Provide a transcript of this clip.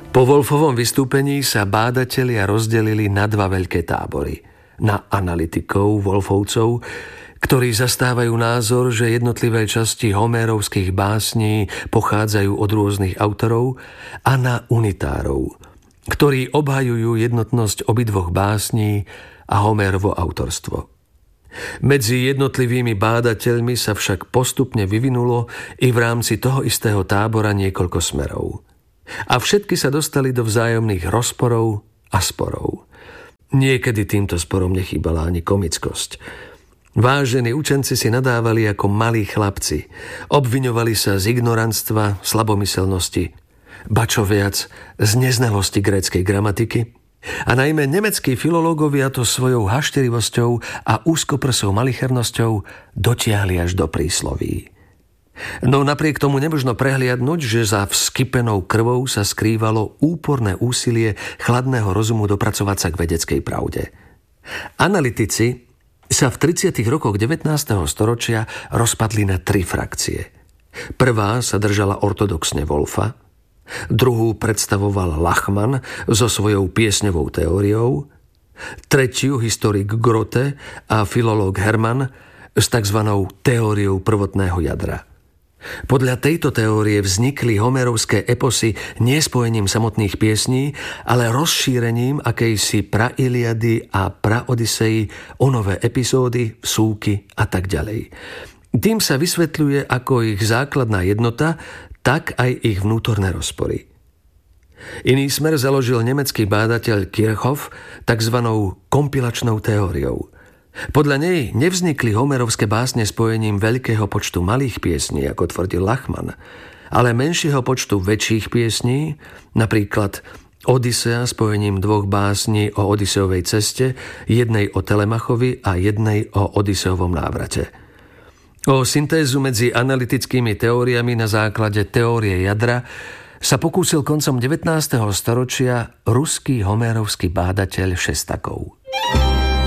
Po Woolfovom vystúpení sa bádatelia rozdelili na dva veľké tábory. Na analytikov, Woolfovcov, ktorí zastávajú názor, že jednotlivé časti homérovských básní pochádzajú od rôznych autorov, a na unitárov, ktorí obhajujú jednotnosť obidvoch básní a Homérovo autorstvo. Medzi jednotlivými bádateľmi sa však postupne vyvinulo i v rámci toho istého tábora niekoľko smerov. A všetky sa dostali do vzájomných rozporov a sporov. Niekedy týmto sporom nechýbala ani komickosť. Vážení učenci si nadávali ako malí chlapci. Obviňovali sa z ignorantstva, slabomyselnosti, ba čo viac, z neznalosti gréckej gramatiky. A najmä nemeckí filológovia to svojou hašterivosťou a úzkoprsou malichernosťou dotiahli až do prísloví. No napriek tomu nemožno prehliadnuť, že za vskypenou krvou sa skrývalo úporné úsilie chladného rozumu dopracovať sa k vedeckej pravde. Analytici sa v 30. rokoch 19. storočia rozpadli na 3 frakcie. Prvá sa držala ortodoxne Wolfa, druhú predstavoval Lachmann so svojou piesňovou teóriou, tretiu historik Grote a filológ Hermann s tzv. Teóriou prvotného jadra. Podľa tejto teórie vznikli homérovské eposy nie spojením samotných piesní, ale rozšírením akejsi prailiady a praodisei o nové epizódy, vsúky a tak ďalej. Tým sa vysvetľuje ako ich základná jednota, tak aj ich vnútorné rozpory. Iný smer založil nemecký bádateľ Kirchhoff tzv. Kompilačnou teóriou. Podľa nej nevznikli homerovské básne spojením veľkého počtu malých piesní, ako tvrdil Lachmann, ale menšieho počtu väčších piesní, napríklad Odysea spojením 2 básní o Odysseovej ceste, jednej o Telemachovi a jednej o Odysseovom návrate. O syntézu medzi analytickými teóriami na základe teórie jadra sa pokúsil koncom 19. storočia ruský homérovský bádateľ Šestakov.